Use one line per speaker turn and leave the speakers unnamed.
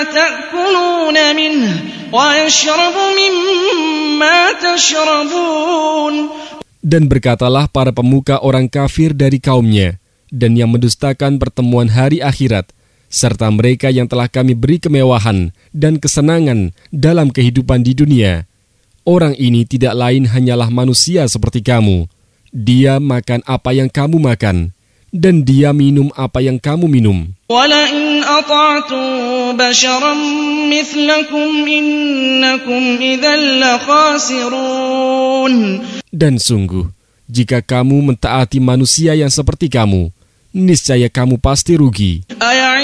تأكلون منه ويشرب مما تشربون.
Dan berkatalah para pemuka orang kafir dari kaumnya, dan yang mendustakan pertemuan hari akhirat, serta mereka yang telah kami beri kemewahan dan kesenangan dalam kehidupan di dunia. Orang ini tidak lain hanyalah manusia seperti kamu. Dia makan apa yang kamu makan, dan dia minum apa yang kamu minum.
وَلَئِنْ أَطَعْتُمْ بَشَرًا مِثْلَكُمْ إِنَّكُمْ إِذًا لَخَاسِرُونَ.
Dan sungguh, jika kamu mentaati manusia yang seperti kamu, niscaya kamu pasti rugi.